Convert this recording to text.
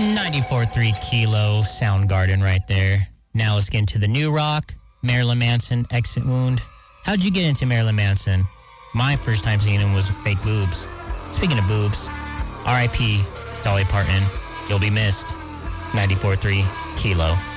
94.3 Kilo, Soundgarden right there. Now let's get into the new rock. Marilyn Manson, Exit Wound. How'd you get into Marilyn Manson? My first time seeing him was fake boobs. Speaking of boobs, R.I.P. Dolly Parton. You'll be missed. 94.3 Kilo.